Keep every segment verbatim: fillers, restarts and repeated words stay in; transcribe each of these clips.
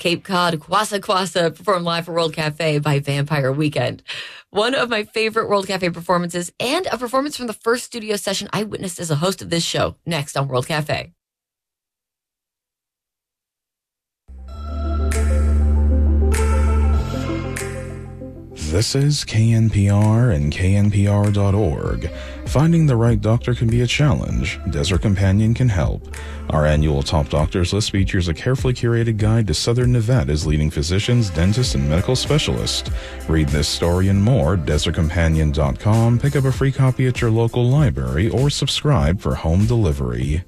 Cape Cod, Kwassa Kwassa performed live for World Cafe by Vampire Weekend. One of my favorite World Cafe performances and a performance from the first studio session I witnessed as a host of this show, next on World Cafe. This is K N P R and K N P R dot org. Finding the right doctor can be a challenge. Desert Companion can help. Our annual Top Doctors list features a carefully curated guide to Southern Nevada's leading physicians, dentists, and medical specialists. Read this story and more at desert companion dot com, pick up a free copy at your local library, or subscribe for home delivery.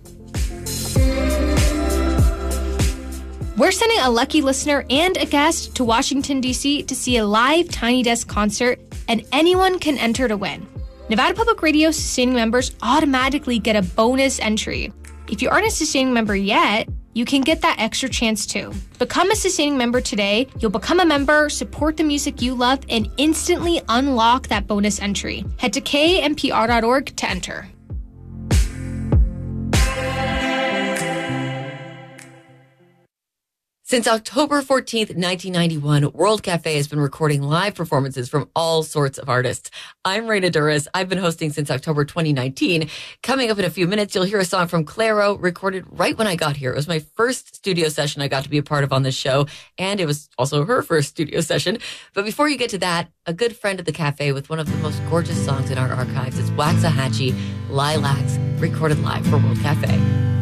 We're sending a lucky listener and a guest to Washington, D C to see a live Tiny Desk concert, and anyone can enter to win. Nevada Public Radio sustaining members automatically get a bonus entry. If you aren't a sustaining member yet, you can get that extra chance too. Become a sustaining member today. You'll become a member, support the music you love, and instantly unlock that bonus entry. Head to K N P R dot org to enter. Since October fourteenth, nineteen ninety-one, World Cafe has been recording live performances from all sorts of artists. I'm Raina Duras. I've been hosting since October twenty nineteen. Coming up in a few minutes, you'll hear a song from Clairo recorded right when I got here. It was my first studio session I got to be a part of on this show, and it was also her first studio session. But before you get to that, a good friend of the cafe with one of the most gorgeous songs in our archives is Waxahachie, Lilacs, recorded live for World Cafe.